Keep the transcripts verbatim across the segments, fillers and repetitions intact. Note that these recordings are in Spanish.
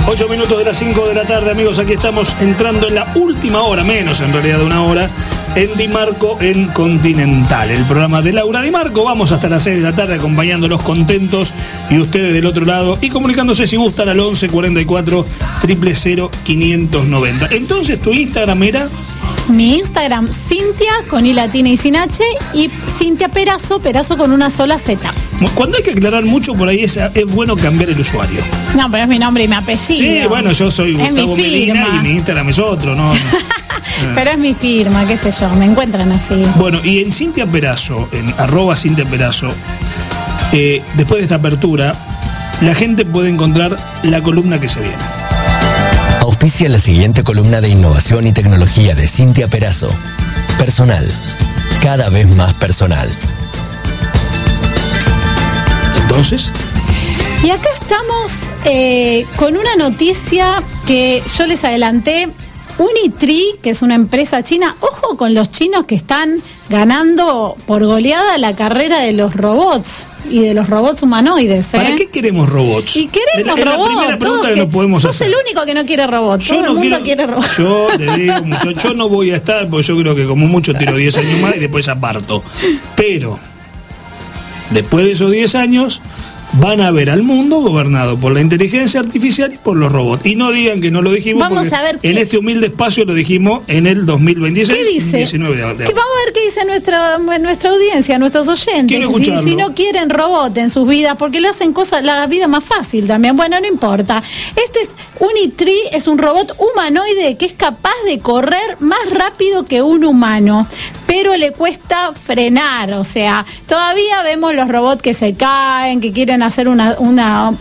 Ocho minutos de las cinco de la tarde, amigos. Aquí estamos entrando en la última hora, menos en realidad de una hora, en Di Marco en Continental, el programa de Laura Di Marco. Vamos hasta las seis de la tarde acompañándolos contentos y ustedes del otro lado y comunicándose si gustan al once cuarenta y cuatro cero cero cero quinientos noventa. Entonces, ¿tu Instagram era? Mi Instagram, Cintia, con I latina y sin H, y Cintia Perazo, Perazo con una sola Z. Cuando hay que aclarar mucho por ahí es, es bueno cambiar el usuario. No, pero es mi nombre y mi apellido. Sí, bueno, yo soy Gustavo Medina y mi Instagram es otro, ¿no? Pero es mi firma, qué sé yo, me encuentran así. Bueno, y en Cintia Perazo, en arroba Cintia Perazo, eh, después de esta apertura, la gente puede encontrar la columna que se viene. Auspicia la siguiente columna de innovación y tecnología de Cintia Perazo. Personal, cada vez más personal. Entonces... Y acá estamos eh, con una noticia que yo les adelanté. Unitree, que es una empresa china, ojo con los chinos que están ganando por goleada la carrera de los robots y de los robots humanoides. ¿eh? ¿Para qué queremos robots? Y queremos es la, robots. Es la primera pregunta que, que no podemos sos hacer. el único que no quiere robots. Yo Todo no el mundo quiero, quiere robots. Yo le digo mucho, yo no voy a estar, porque yo creo que como mucho tiro diez años más y después aparto. Pero después de esos diez años van a ver al mundo gobernado por la inteligencia artificial y por los robots. Y no digan que no lo dijimos. Vamos a ver en qué... este humilde espacio lo dijimos en el dos mil veintiséis. ¿Qué dice? diecinueve de, de que vamos a ver qué dice nuestra nuestra audiencia, nuestros oyentes. Si, si no quieren robot en sus vidas, porque le hacen cosas la vida más fácil también. Bueno, no importa. Este es Unitree, es un robot humanoide que es capaz de correr más rápido que un humano, pero le cuesta frenar. O sea, todavía vemos los robots que se caen, que quieren hacer una una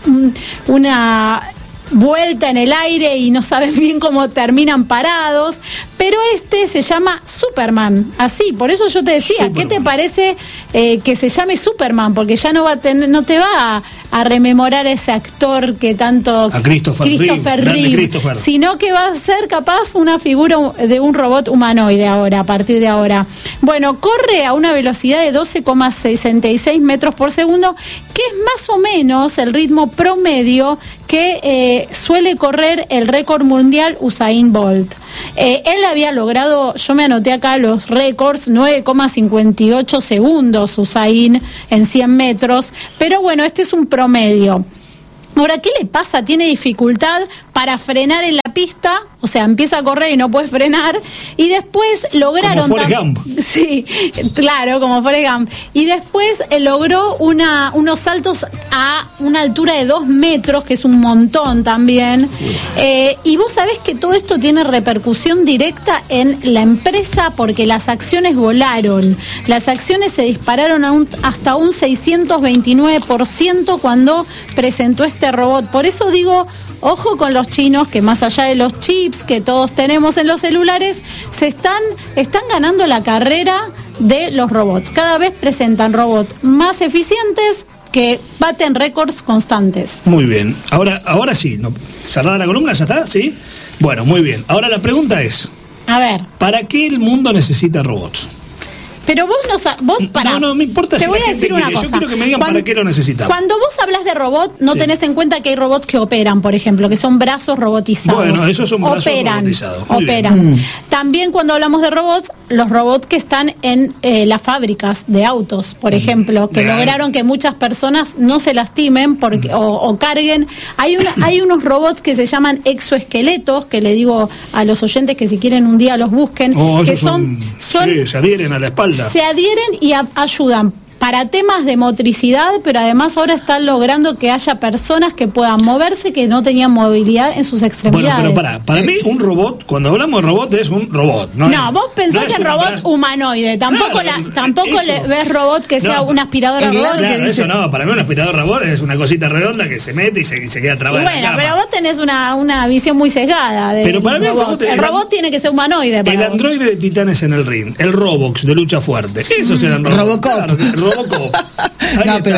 una vuelta en el aire y no saben bien cómo terminan parados, pero este se llama Superman, así, por eso yo te decía, Superman. ¿Qué te parece eh, que se llame Superman? Porque ya no va a tener, no te va a, a rememorar ese actor que tanto a Christopher, Christopher Reeve, Reeve Christopher. Sino que va a ser capaz una figura de un robot humanoide ahora, a partir de ahora. Bueno, corre a una velocidad de doce coma sesenta y seis metros por segundo, que es más o menos el ritmo promedio que eh, suele correr el récord mundial Usain Bolt. Eh, él había logrado, yo me anoté acá los récords, nueve coma cincuenta y ocho segundos Usain en cien metros, pero bueno, este es un promedio. Ahora, ¿qué le pasa? Tiene dificultad para frenar en la pista, o sea, empieza a correr y no puede frenar, y después lograron... Como Forrest Gump. Sí, claro, como Forrest Gump. Y después eh, logró una, unos saltos a una altura de dos metros, que es un montón también. Eh, y vos sabés que todo esto tiene repercusión directa en la empresa, porque las acciones volaron. Las acciones se dispararon a un, hasta un seiscientos veintinueve por ciento cuando presentó este robot. Por eso digo, ojo con los chinos, que más allá de los chips que todos tenemos en los celulares, se están, están ganando la carrera de los robots. Cada vez presentan robots más eficientes que baten récords constantes. Muy bien. Ahora, ahora sí, ¿no? ¿Cerrada la columna? ¿Ya está? ¿Sí? Bueno, muy bien. Ahora la pregunta es, a ver, ¿para qué el mundo necesita robots? Pero vos no sabés, vos para. No, no me importa. Te si voy a decir una quiere. cosa. Yo quiero que me digan cuando, para qué lo necesitamos. Cuando vos hablas de robot, no sí. tenés en cuenta que hay robots que operan, por ejemplo, que son brazos robotizados. Bueno, esos son brazos operan, robotizados. Muy operan. Mm. También cuando hablamos de robots, los robots que están en eh, las fábricas de autos, por ejemplo, que Bien. lograron que muchas personas no se lastimen porque, mm. o, o carguen. Hay una, hay unos robots que se llaman exoesqueletos, que le digo a los oyentes que si quieren un día los busquen, oh, que son, son, son sí, se adhieren a la espalda. Se adhieren y a- ayudan para temas de motricidad, pero además ahora están logrando que haya personas que puedan moverse que no tenían movilidad en sus extremidades. Bueno, pero para, para mí un robot, cuando hablamos de robot, es un robot. No, no es, vos pensás no en robot bra- humanoide, tampoco claro, la, tampoco eso. le ves robot que sea no, una aspiradora claro, robot. Claro, Que dice... eso no, para mí un aspirador robot es una cosita redonda que se mete y se, y se queda trabada. Bueno, en la pero vos tenés una, una visión muy sesgada de pero para mí robot. robot, El robot tiene que ser humanoide. Para el vos. androide de Titanes en el ring, el Robox de lucha fuerte, esos eran robots. Robocop. Claro, Robocop. Ahí no, está. pero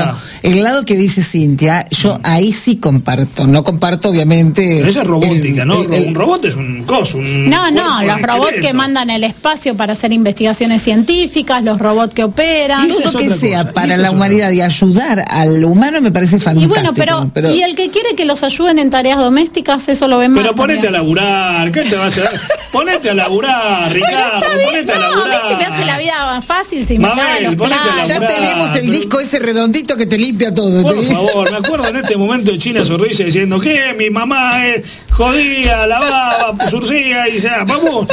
el lado que dice Cintia, yo ahí sí comparto, no comparto obviamente... Pero esa es robótica, el, ¿no? El, el, un robot es un coso, un No, no, los robots que mandan al espacio para hacer investigaciones científicas, los robots que operan... Y todo que sea cosa. para la humanidad y ayudar al humano me parece fantástico. Y bueno, pero, pero... y el que quiere que los ayuden en tareas domésticas, eso lo ven mal. Pero ponete también. a laburar, ¿qué te vas a hacer? Ponete a laburar, Ricardo, ponete no, a laburar. A mí se me hace la vida más fácil si me lava los platos. Ya tenemos el disco ese redondito que te limpia todo. Por te favor, me acuerdo en este momento de China Sonrisa diciendo que mi mamá es jodía, lavaba, surcía y sea, vamos.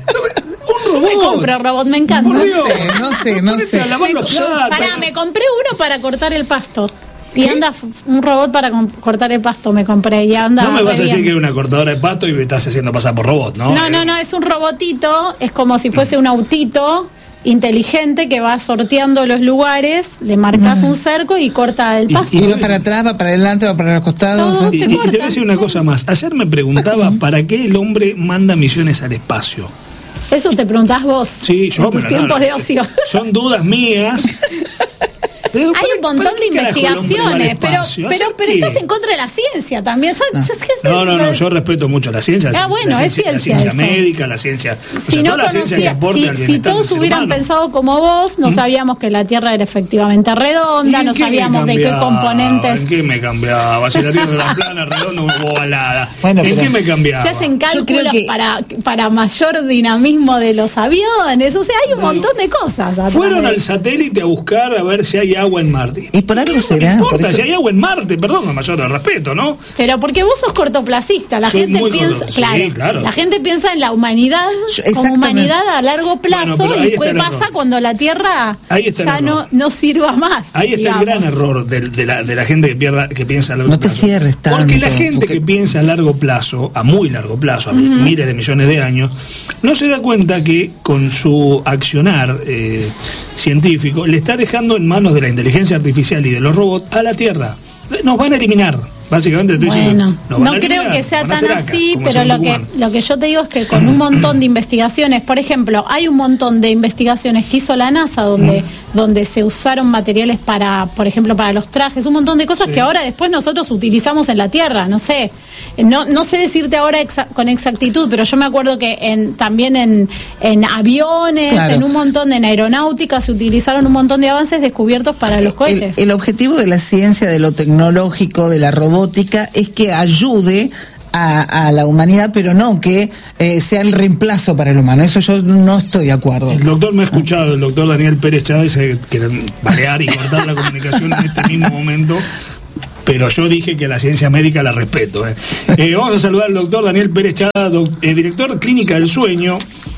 Yo me compro robot, me encanta. No sé, no sé, no sé. Pará, me compré uno para cortar el pasto. Y ¿Qué? anda un robot para cortar el pasto, me compré. Y anda no me vas a decir que es una cortadora de pasto y me estás haciendo pasar por robot, ¿no? No, no, no, es un robotito, es como si fuese un autito inteligente que va sorteando los lugares, le marcas mm. un cerco y corta el pasto. Y, y va para atrás, va para adelante, va para los costados. Todo y, te y, y te voy a decir una cosa más. Ayer me preguntaba para qué el hombre manda misiones al espacio. Eso te preguntás vos. Sí, yo, en tus tiempos no, no, de ocio. Son dudas mías. Pero, hay un montón de investigaciones, pero pero pero estás en contra de la ciencia también. No, no, no, no, yo respeto mucho la ciencia. Ah, bueno, la es ciencia, ciencia. La ciencia médica, la ciencia. Si no conocía, si, si todos hubieran humano. pensado como vos, no ¿Mm? sabíamos que la Tierra era efectivamente redonda, no sabíamos de qué componentes. ¿En qué me cambiaba? Si la Tierra era plana, redonda o ovalada. Bueno, ¿En qué me cambiaba? Se hacen cálculos que... para, para mayor dinamismo de los aviones. O sea, hay un no, montón de cosas. Fueron al satélite a buscar a ver si hay agua en Marte. Y por algo será. No importa, por eso... si hay agua en Marte, perdón, con mayor respeto, ¿no? Pero porque vos sos cortoplacista, la Soy gente piensa, corto... claro, sí, claro, la gente piensa en la humanidad como humanidad a largo plazo bueno, y qué pasa error. cuando la Tierra ya no, no sirva más. Ahí está digamos. el gran error de, de, la, de la gente que, pierda, que piensa a largo no plazo. No te cierres tanto. Porque la gente porque... que piensa a largo plazo, a muy largo plazo, a uh-huh. miles de millones de años, no se da cuenta que con su accionar eh, científico le está dejando en manos de la inteligencia artificial y de los robots a la Tierra. Nos van a eliminar. Básicamente estoy bueno, diciendo, no creo eliminar, que sea tan así, acá, pero lo que lo que yo te digo es que con un montón de investigaciones, por ejemplo, hay un montón de investigaciones que hizo la NASA donde mm. donde se usaron materiales para, por ejemplo, para los trajes, un montón de cosas sí. que ahora después nosotros utilizamos en la Tierra, no sé. No no sé decirte ahora exa- con exactitud, pero yo me acuerdo que en también en en aviones, claro. en un montón en aeronáutica se utilizaron un montón de avances descubiertos para los cohetes. El, el objetivo de la ciencia, de lo tecnológico, de la robótica es que ayude a, a la humanidad, pero no que eh, sea el reemplazo para el humano. Eso yo no estoy de acuerdo. El doctor me ha escuchado, el doctor Daniel Pérez Chávez, eh, quiere balear y cortar la comunicación en este mismo momento. Pero yo dije que la ciencia médica la respeto. Eh. Eh, vamos a saludar al doctor Daniel Pérez Chávez, doc, eh, director Clínica del Sueño.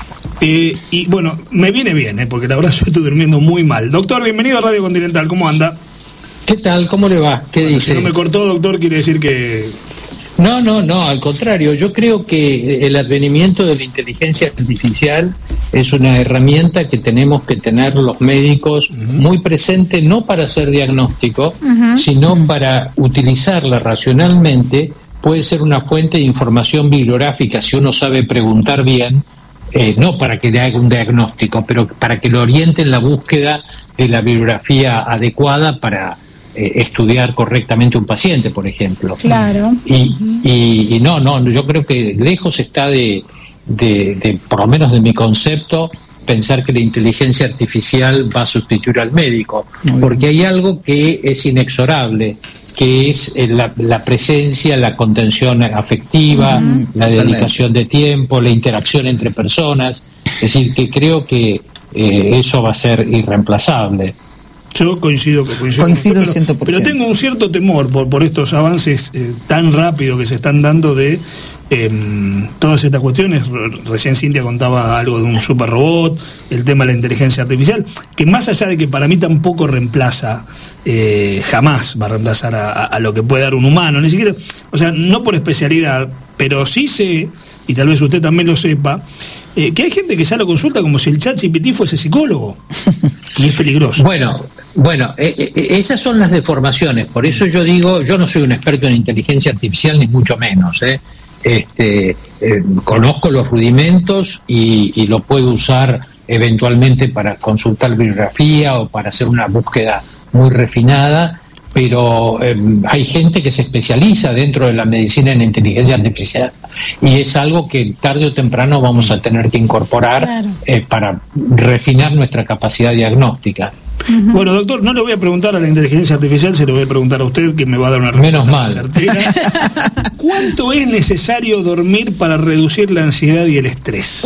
Eh, y bueno, me viene bien, eh, porque la verdad yo estoy durmiendo muy mal. Doctor, bienvenido a Radio Continental, ¿cómo anda? ¿Qué tal? ¿Cómo le va? ¿Qué bueno, dice? Si no me cortó, doctor, quiere decir que... No, no, no, al contrario. Yo creo que el advenimiento de la inteligencia artificial es una herramienta que tenemos que tener los médicos uh-huh. muy presente, no para hacer diagnóstico, uh-huh. sino para utilizarla racionalmente. Puede ser una fuente de información bibliográfica si uno sabe preguntar bien, eh, no para que le haga un diagnóstico, pero para que lo oriente en la búsqueda de la bibliografía adecuada para eh, estudiar correctamente un paciente, por ejemplo. Claro. Y, y, y no, no, yo creo que lejos está de, de, de, por lo menos de mi concepto, pensar que la inteligencia artificial va a sustituir al médico, porque hay algo que es inexorable, que es la, la presencia, la contención afectiva, uh-huh. la dedicación de tiempo, la interacción entre personas. Es decir, que creo que eh, eso va a ser irreemplazable. Yo coincido, coincido, coincido pero, cien por ciento. Pero tengo un cierto temor por, por estos avances eh, tan rápidos que se están dando de eh, todas estas cuestiones. Recién Cintia contaba algo de un super robot, el tema de la inteligencia artificial, que más allá de que para mí tampoco reemplaza, eh, jamás va a reemplazar a, a, a lo que puede dar un humano, ni siquiera, o sea, no por especialidad, pero sí sé, y tal vez usted también lo sepa, eh, que hay gente que ya lo consulta como si el ChatGPT fuese psicólogo. Y es peligroso. Bueno, bueno, eh, eh, esas son las deformaciones. Por eso yo digo, yo no soy un experto en inteligencia artificial, ni mucho menos. Eh. Este, eh, conozco los rudimentos y, y lo puedo usar eventualmente para consultar bibliografía o para hacer una búsqueda muy refinada, pero eh, hay gente que se especializa dentro de la medicina en inteligencia artificial y es algo que tarde o temprano vamos a tener que incorporar, claro, eh, para refinar nuestra capacidad diagnóstica. Uh-huh. Bueno, doctor, no le voy a preguntar a la inteligencia artificial, se lo voy a preguntar a usted, que me va a dar una respuesta menos mal certera. ¿Cuánto es necesario dormir para reducir la ansiedad y el estrés?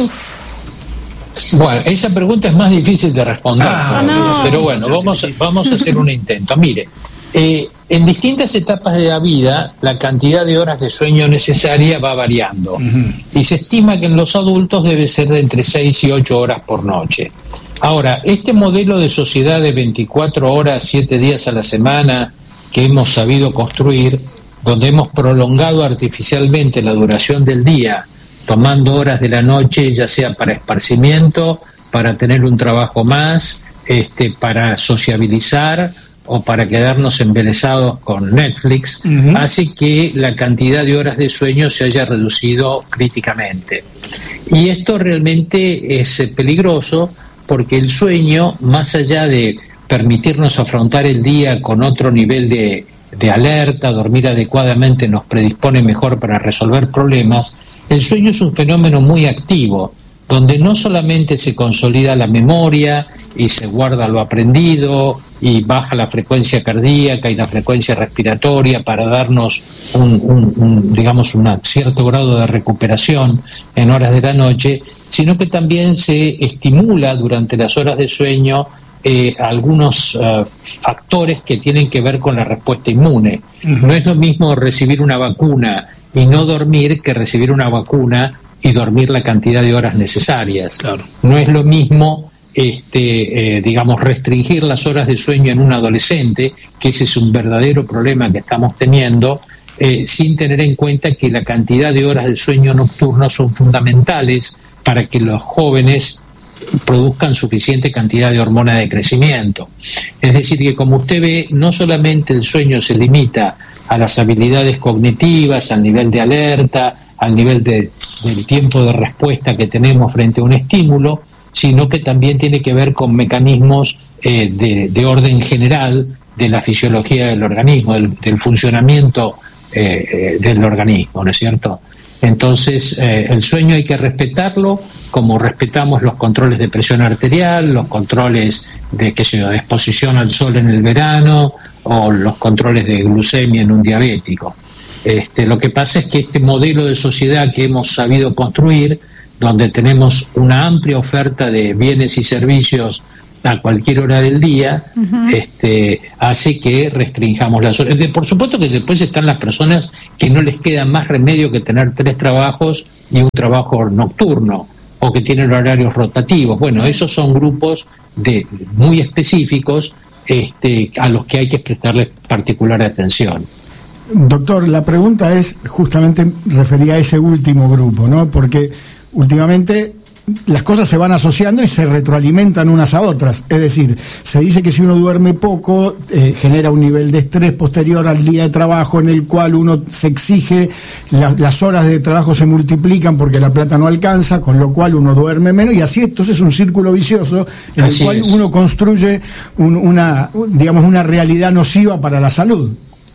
Uf. Bueno, esa pregunta es más difícil de responder, ah, no. pero bueno, vamos, vamos a hacer un intento. Mire, eh, en distintas etapas de la vida, la cantidad de horas de sueño necesaria va variando, uh-huh, y se estima que en los adultos debe ser de entre seis y ocho horas por noche. Ahora, este modelo de sociedad de veinticuatro horas, siete días a la semana que hemos sabido construir, donde hemos prolongado artificialmente la duración del día, tomando horas de la noche, ya sea para esparcimiento, para tener un trabajo más, este, para sociabilizar o para quedarnos embelesados con Netflix, uh-huh, hace que la cantidad de horas de sueño se haya reducido críticamente. Y esto realmente es peligroso, porque el sueño, más allá de permitirnos afrontar el día con otro nivel de, de alerta, dormir adecuadamente nos predispone mejor para resolver problemas, el sueño es un fenómeno muy activo, donde no solamente se consolida la memoria y se guarda lo aprendido y baja la frecuencia cardíaca y la frecuencia respiratoria para darnos un, un, un digamos, un cierto grado de recuperación en horas de la noche, sino que también se estimula durante las horas de sueño eh, algunos uh, factores que tienen que ver con la respuesta inmune. Uh-huh. No es lo mismo recibir una vacuna y no dormir que recibir una vacuna y dormir la cantidad de horas necesarias. Claro. No es lo mismo, este, eh, digamos, restringir las horas de sueño en un adolescente, que ese es un verdadero problema que estamos teniendo, eh, sin tener en cuenta que la cantidad de horas de sueño nocturno son fundamentales para que los jóvenes produzcan suficiente cantidad de hormona de crecimiento. Es decir, que como usted ve, no solamente el sueño se limita a las habilidades cognitivas, al nivel de alerta, al nivel de, del tiempo de respuesta que tenemos frente a un estímulo, sino que también tiene que ver con mecanismos eh, de, de orden general de la fisiología del organismo, del, del funcionamiento eh, eh, del organismo, ¿no es cierto? Entonces, eh, el sueño hay que respetarlo, como respetamos los controles de presión arterial, los controles de, qué sé yo, de exposición al sol en el verano, o los controles de glucemia en un diabético. Este, lo que pasa es que este modelo de sociedad que hemos sabido construir, donde tenemos una amplia oferta de bienes y servicios a cualquier hora del día, uh-huh, este, hace que restringamos las horas. Por supuesto que después están las personas que no les queda más remedio que tener tres trabajos y un trabajo nocturno, o que tienen horarios rotativos. Bueno, esos son grupos de muy específicos este, a los que hay que prestarle particular atención. Doctor, la pregunta es justamente referida a ese último grupo, ¿no? Porque últimamente las cosas se van asociando y se retroalimentan unas a otras. Es decir, se dice que si uno duerme poco, eh, genera un nivel de estrés posterior al día de trabajo en el cual uno se exige, la, las horas de trabajo se multiplican porque la plata no alcanza, con lo cual uno duerme menos, y así entonces es un círculo vicioso en así el cual es. Uno construye un, una, digamos, una realidad nociva para la salud.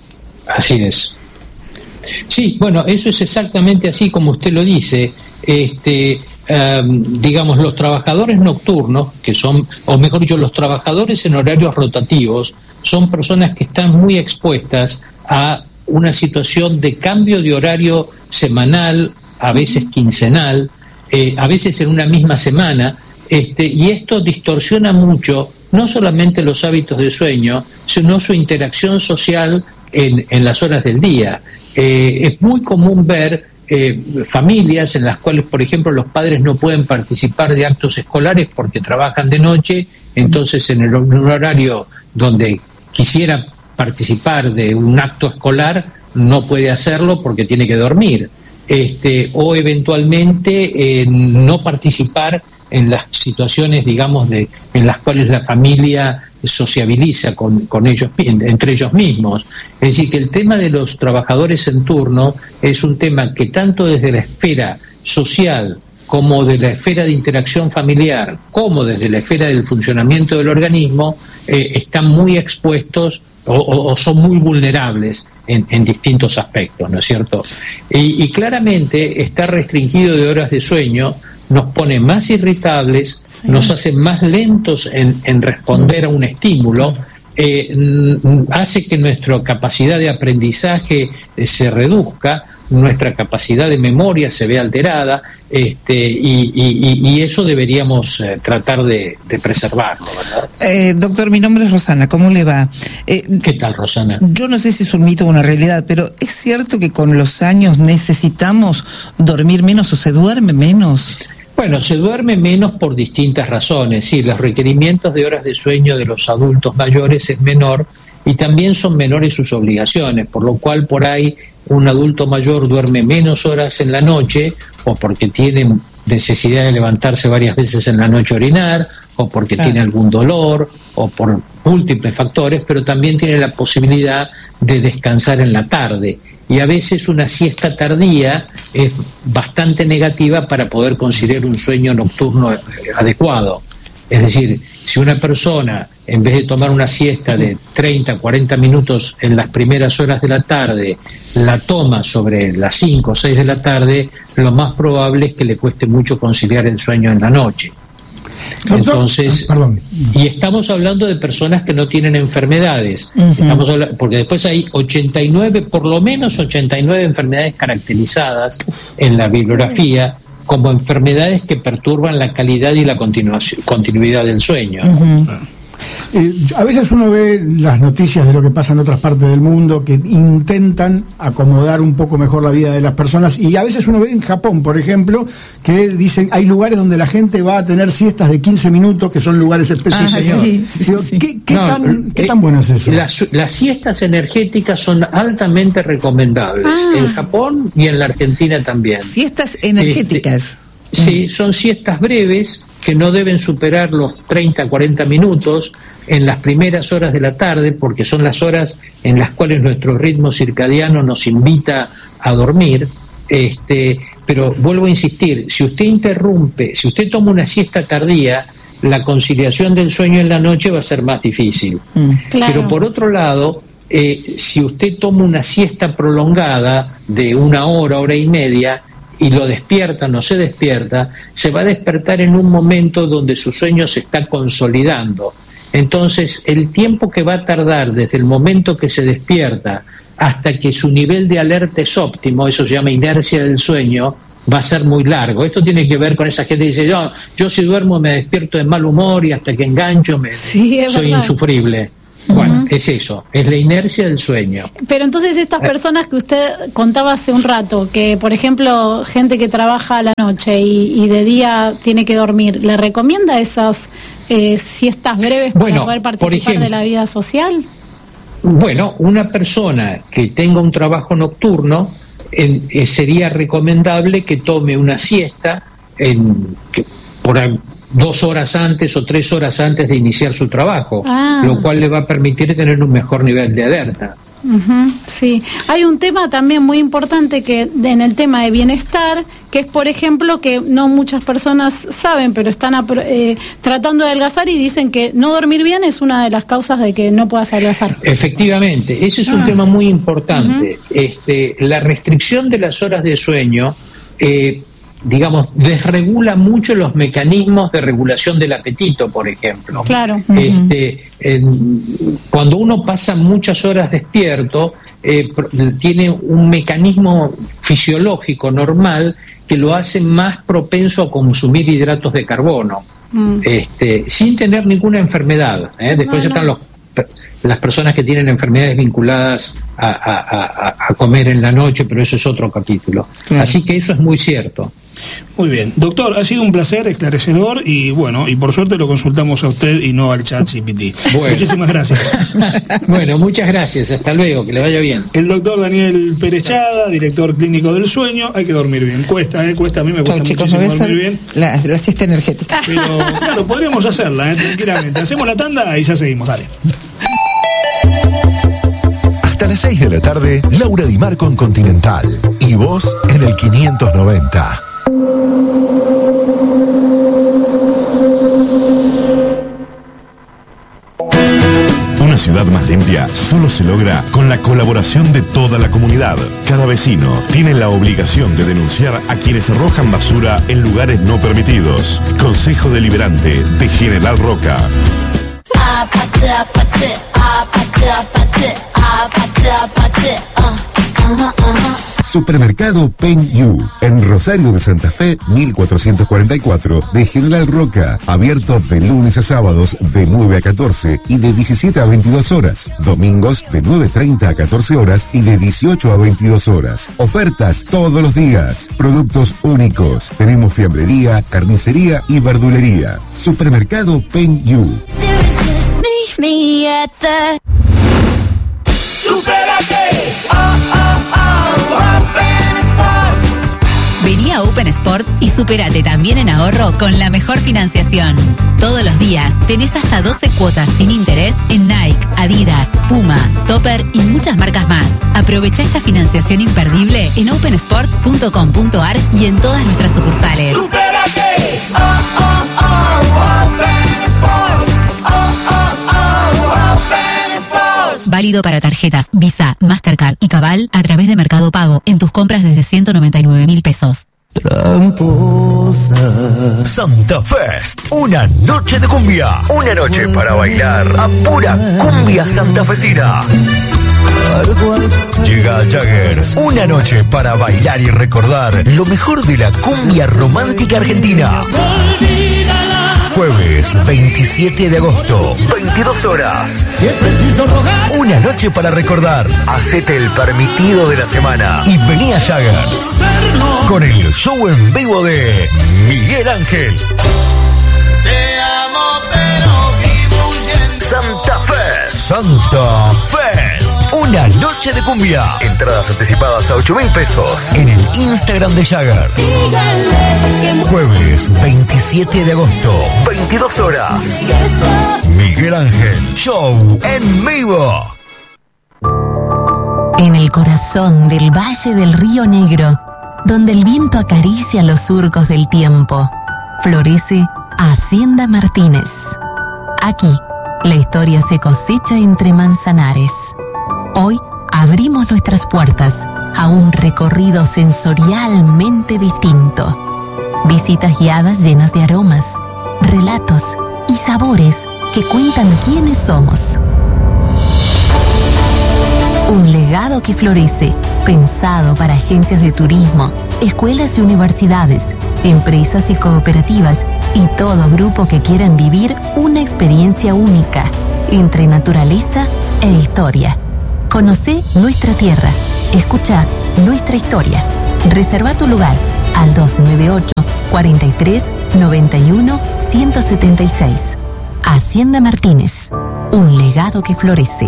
Así es. Sí, bueno, eso es exactamente así como usted lo dice. Este, um, digamos, los trabajadores nocturnos, que son, o mejor dicho, los trabajadores en horarios rotativos, son personas que están muy expuestas a una situación de cambio de horario semanal, a veces quincenal, eh, a veces en una misma semana, este, y esto distorsiona mucho no solamente los hábitos de sueño, sino su interacción social en, en las horas del día. Eh, es muy común ver eh, familias en las cuales, por ejemplo, los padres no pueden participar de actos escolares porque trabajan de noche, entonces en el en un horario donde quisiera participar de un acto escolar no puede hacerlo porque tiene que dormir, este, o eventualmente eh, no participar en las situaciones, digamos, de en las cuales la familia sociabiliza con, con ellos, entre ellos mismos. Es decir, que el tema de los trabajadores en turno es un tema que tanto desde la esfera social como de la esfera de interacción familiar, como desde la esfera del funcionamiento del organismo, eh, están muy expuestos o, o son muy vulnerables en, en distintos aspectos, ¿no es cierto? Y, y claramente estar restringido de horas de sueño nos pone más irritables, sí. nos hace más lentos en, en responder a un estímulo, eh, hace que nuestra capacidad de aprendizaje eh, se reduzca, nuestra capacidad de memoria se ve alterada, este, y, y, y eso deberíamos eh, tratar de, de preservarlo, ¿verdad? Eh, doctor, mi nombre es Rosana, ¿cómo le va? Eh, ¿Qué tal, Rosana? Yo no sé si es un mito o una realidad, pero ¿es cierto que con los años necesitamos dormir menos o se duerme menos? Bueno, se duerme menos por distintas razones. Sí, los requerimientos de horas de sueño de los adultos mayores es menor y también son menores sus obligaciones, por lo cual por ahí un adulto mayor duerme menos horas en la noche, o porque tiene necesidad de levantarse varias veces en la noche a orinar, o porque claro. tiene algún dolor, o por múltiples factores, pero también tiene la posibilidad de descansar en la tarde. Y a veces una siesta tardía es bastante negativa para poder conciliar un sueño nocturno adecuado. Es decir, si una persona, en vez de tomar una siesta de treinta, cuarenta minutos en las primeras horas de la tarde, la toma sobre las cinco o seis de la tarde, lo más probable es que le cueste mucho conciliar el sueño en la noche. Entonces, Perdón. y estamos hablando de personas que no tienen enfermedades, uh-huh. estamos hablando, porque después hay ochenta y nueve, por lo menos ochenta y nueve enfermedades caracterizadas en la bibliografía como enfermedades que perturban la calidad y la continuación, continuidad del sueño. Uh-huh. Eh, a veces uno ve las noticias de lo que pasa en otras partes del mundo que intentan acomodar un poco mejor la vida de las personas, y a veces uno ve en Japón, por ejemplo, que dicen hay lugares donde la gente va a tener siestas de quince minutos, que son lugares específicos. Ah, sí, sí, Digo, sí. ¿Qué, qué, no, tan, ¿Qué tan bueno es eso? Las, las siestas energéticas son altamente recomendables ah, en Japón y en la Argentina también. Siestas energéticas. Este, sí, son siestas breves que no deben superar los treinta a cuarenta minutos en las primeras horas de la tarde, porque son las horas en las cuales nuestro ritmo circadiano nos invita a dormir. Este, pero vuelvo a insistir, si usted interrumpe, si usted toma una siesta tardía, la conciliación del sueño en la noche va a ser más difícil. Mm, claro. Pero por otro lado, eh, si usted toma una siesta prolongada de una hora, hora y media, y lo despierta, no se despierta, se va a despertar en un momento donde su sueño se está consolidando. Entonces, el tiempo que va a tardar desde el momento que se despierta hasta que su nivel de alerta es óptimo, eso se llama inercia del sueño, va a ser muy largo. Esto tiene que ver con esa gente que dice, yo, yo si duermo me despierto de mal humor y hasta que engancho me, sí, soy verdad. insufrible. Bueno, uh-huh. es eso, es la inercia del sueño. Pero entonces estas personas que usted contaba hace un rato, que por ejemplo gente que trabaja a la noche y, y de día tiene que dormir, ¿le recomienda esas eh, siestas breves para bueno, poder participar ejemplo, de la vida social? Bueno, una persona que tenga un trabajo nocturno en, eh, sería recomendable que tome una siesta en, que, por dos horas antes o tres horas antes de iniciar su trabajo, ah. lo cual le va a permitir tener un mejor nivel de alerta. Uh-huh, sí, hay un tema también muy importante que de, en el tema de bienestar, que es por ejemplo que no muchas personas saben, pero están eh, tratando de adelgazar y dicen que no dormir bien es una de las causas de que no puedas adelgazar. Efectivamente, ese es un ah. tema muy importante. Uh-huh. Este, la restricción de las horas de sueño eh, digamos, desregula mucho los mecanismos de regulación del apetito, por ejemplo. Claro. Este, en, cuando uno pasa muchas horas despierto, eh, tiene un mecanismo fisiológico normal que lo hace más propenso a consumir hidratos de carbono, mm. este, sin tener ninguna enfermedad. ¿eh? Después no, están no. los las personas que tienen enfermedades vinculadas a, a, a, a comer en la noche, pero eso es otro capítulo. Claro. Así que eso es muy cierto. Muy bien. Doctor, ha sido un placer, esclarecedor, y bueno, y por suerte lo consultamos a usted y no al chat G P T. Bueno. Muchísimas gracias. Bueno, muchas gracias. Hasta luego, que le vaya bien. El doctor Daniel Pérez Chada, director clínico del sueño. Hay que dormir bien. Cuesta, ¿eh? Cuesta. A mí me cuesta Chau, muchísimo chicos, dormir bien. La, la siesta energética. Pero, claro, podríamos hacerla, ¿eh? Tranquilamente. Hacemos la tanda y ya seguimos. Dale. Hasta las seis de la tarde, Laura Di Marco en Continental. Y vos en el quinientos noventa. Una ciudad ciudad más limpia solo se logra con la colaboración de toda la comunidad. Cada vecino tiene la obligación de denunciar a quienes arrojan basura en lugares no permitidos. Consejo Deliberante de General Roca. Supermercado Pen Yu, en Rosario de Santa Fe, mil cuatrocientos cuarenta y cuatro, de General Roca, abierto de lunes a sábados de nueve a catorce y de diecisiete a veintidós horas, domingos de nueve treinta a catorce horas y de dieciocho a veintidós horas. Ofertas todos los días, productos únicos. Tenemos fiambrería, carnicería y verdulería. Supermercado Pen Yu. ¡Supérate! Oh, oh, oh, Open Sports. Vení a Open Sports y supérate también en ahorro con la mejor financiación. Todos los días tenés hasta doce cuotas sin interés en Nike, Adidas, Puma, Topper y muchas marcas más. Aprovecha esta financiación imperdible en open sports punto com punto a r y en todas nuestras sucursales. ¡Supérate! Oh, oh, oh, Open Sports. Oh, oh, oh, Open Sports. Válido para tarjetas Visa, Mastercard y Cabal a través de Mercado Pago en tus compras desde ciento noventa y nueve mil pesos. Tramposa. Santa Fest, una noche de cumbia, una noche para bailar a pura cumbia santafesina. Llega Jaggers, una noche para bailar y recordar lo mejor de la cumbia romántica argentina. Jueves veintisiete de agosto, veintidós horas. Una noche para recordar. Hacete el permitido de la semana y vení a Jaggers con el show en vivo de Miguel Ángel. Te amo, pero vivo huyendo. Santa Fe, Santa Fest, una noche de cumbia. Entradas anticipadas a ocho mil pesos en el Instagram de Jagger. Jueves veintisiete de agosto, veintidós horas. Miguel Ángel, show en vivo. En el corazón del Valle del Río Negro, donde el viento acaricia los surcos del tiempo, florece Hacienda Martínez. Aquí, la historia se cosecha entre manzanares. Hoy abrimos nuestras puertas a un recorrido sensorialmente distinto. Visitas guiadas llenas de aromas, relatos y sabores que cuentan quiénes somos. Un legado que florece, pensado para agencias de turismo, escuelas y universidades, empresas y cooperativas y todo grupo que quieran vivir una experiencia única entre naturaleza e historia. Conocé nuestra tierra, escucha nuestra historia. Reserva tu lugar al dos nueve ocho, cuatro tres, nueve uno, uno siete seis. Hacienda Martínez, un legado que florece.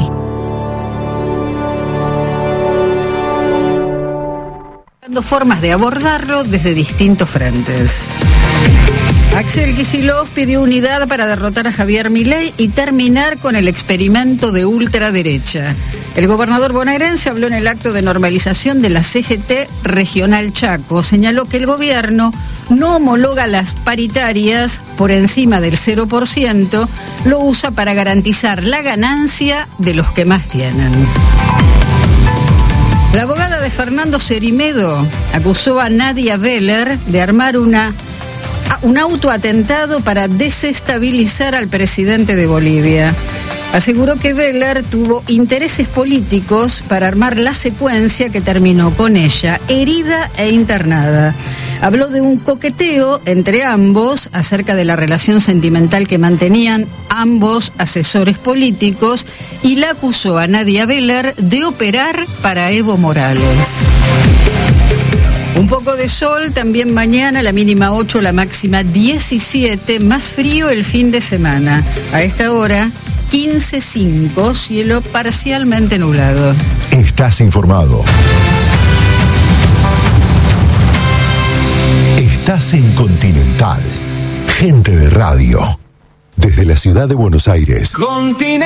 Formas de abordarlo desde distintos frentes. Axel Kicillof pidió unidad para derrotar a Javier Milei y terminar con el experimento de ultraderecha. El gobernador bonaerense habló en el acto de normalización de la C G T Regional Chaco. Señaló que el gobierno no homologa las paritarias por encima del cero por ciento, lo usa para garantizar la ganancia de los que más tienen. La abogada de Fernando Cerimedo acusó a Nadia Beller de armar una, un autoatentado para desestabilizar al presidente de Bolivia. Aseguró que Beller tuvo intereses políticos para armar la secuencia que terminó con ella, herida e internada. Habló de un coqueteo entre ambos acerca de la relación sentimental que mantenían ambos asesores políticos y la acusó a Nadia Beller de operar para Evo Morales. Un poco de sol también mañana, la mínima ocho, la máxima diecisiete, más frío el fin de semana. A esta hora, quince cinco, cielo parcialmente nublado. Estás informado. Estás en Continental. Gente de radio. Desde la ciudad de Buenos Aires. Continental.